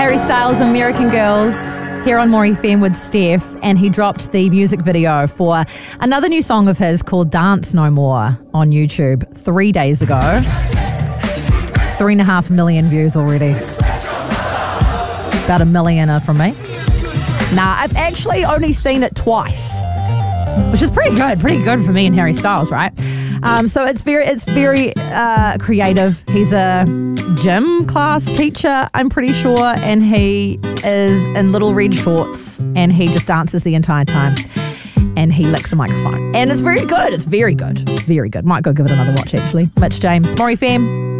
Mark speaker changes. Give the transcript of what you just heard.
Speaker 1: Harry Styles, American Girls, here on More FM with Steph, and he dropped the music video for another new song of his called Dance No More on YouTube 3 days ago. 3.5 million views already. About 1 million from me. Nah, I've actually only seen it twice, which is pretty good for me and Harry Styles, right? So it's very creative. He's a gym class teacher, I'm pretty sure, and he is in little red shorts and he just dances the entire time and he licks a microphone. And it's very good. It's very good. Very good. Might go give it another watch, actually. Mitch James, More FM.